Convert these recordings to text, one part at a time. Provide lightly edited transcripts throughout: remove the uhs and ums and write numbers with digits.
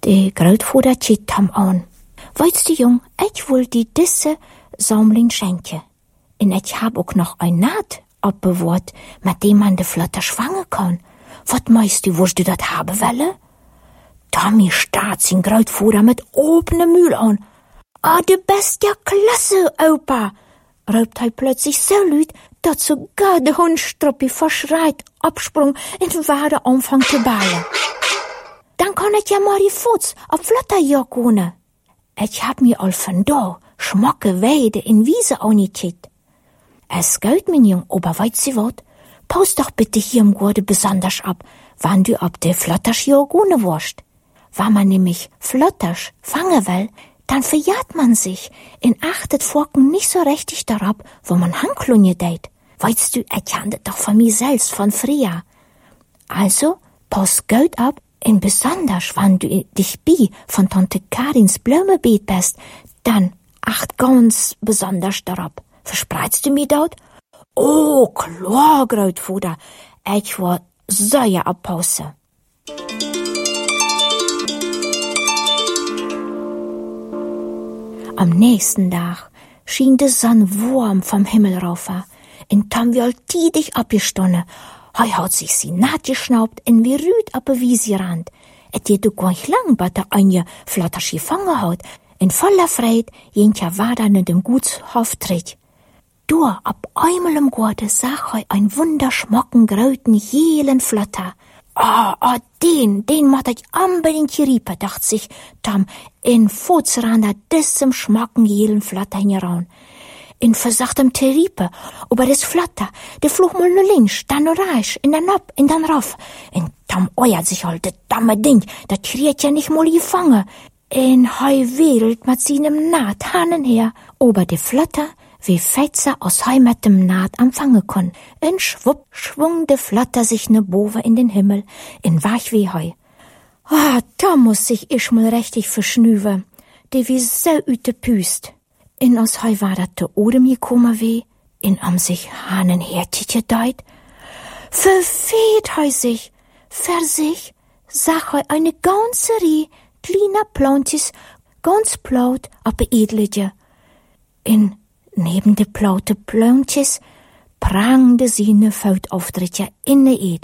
De grootvader kiet Tom aan. Weißt du, Jung, ich will die diese Sammlung schenken. Und ich hab auch noch ein Naht abbewahrt, mit dem man de Flotter schwangen kann. Was meinst du, wost du dat haben wolle? Tommy starrt sein Grootvader mit openem Mühl an. Du bist ja klasse, Opa, raubt hij plötzlich so laut, dat sogar de Hundstruppi verschreit, absprung und Wade anfangt zu ballen. Dann kann ich ja mal die Fuß auf Flotterjagd gehen. Ich hab mir all von da schmocke Weide in Wiese angekickt. Es geht, mein Jung, aber weißt du wat? Paus doch bitte hier im Gurde besonders ab, wann du ab de Flotterjagd gehen wirst. Wenn man nämlich Flotters fangen will, dann verjagt man sich und achtet Forken nicht so richtig darauf, wo man Handklunje deit. Weißt du, ich kann das doch von mir selbst, von früher. Also, pass gut ab, und besonders, wenn du dich von Tante Karins Blumenbeet bist, dann acht ganz besonders darauf. Verspreitst du mir dort? Oh, klar, Grootvader. Ich war sehr abpause. Am nächsten Tag schien die Sonne warm vom Himmel rauf, und Tom wie alltidig abgestonnen. Hij hat sich sie naht geschnaubt und wie rüd ab a Wiese rand. Et geht auch gar nicht lang, bis der eine Flottersch gefangen hat. In voller Freude jentja war dann in dem Gutshof tritt. Du, ab einmal im Gurde sah hij ein wunderschmocken, grauten, jelen Flotter. Den macht ich unbedingt geriepen, dacht sich Tom, in Fußrander diesem schmocken, jelen Flotter hingehauen. In versachtem Terripe, aber das Flotter, der flog mal nur links, dann nur rechts, in dann ab, in dann rauf. Und Tom euert sich halt, das dumme Ding, das kriegt ja nicht mal gefangen. Und hei wedelt mit seinem Naht hanen her, aber der Flotter, wie Fetzer aus hei mit dem Naht empfangen kann. Und schwupp, schwung der Flotter sich ne Bove in den Himmel, in weich wie hei. Da muss sich ich mal richtig verschnüven, die wie so üte Püst. In aus hei war dat de Odem gekommen weh, in am sich hanen hertje deit. Verfeht hei sich, sag hei eine ganze Rie, kleiner Plantis, ganz plaut, aber edlige. In neben de plaute Plantis prang de sine Foudauftrittja in de Eed.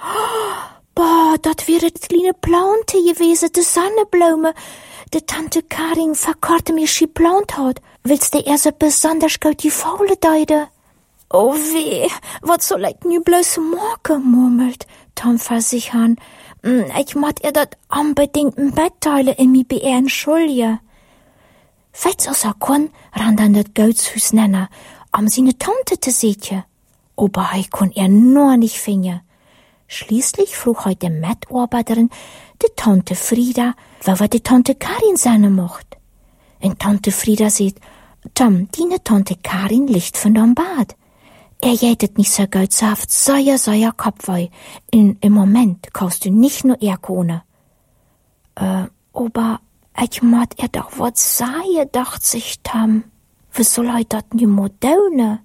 Dat wäre de kleine Plante gewesen, de Sonnenblume, de Tante Karin verkorte mir schi plant hat. Willst du so besonders gut die Faule deide? Oh weh, was soll ich nu bloß morgen, murmelt Tom vor sich an. Ich mat ihr dat unbedingt ein Betteile in mi beehren Schulje. Fetz aus der Kon ran dann dat Goldshus nenner, seine Tante te seetje. Aber ich kon er nur nicht finden. Schließlich frug heute die Mitarbeiterin, die Tante Frieda, wer die Tante Karin sein mocht. Und Tante Frieda sagt, Tom, die Tante Karin liegt von dem Bad. Jätet nicht so gut saft, sehr Kopfweh. Im Moment kaufst du nicht nur Erdkohne. Aber ich mat doch was sei, dacht sich Tom. Wie soll dat nu moderne?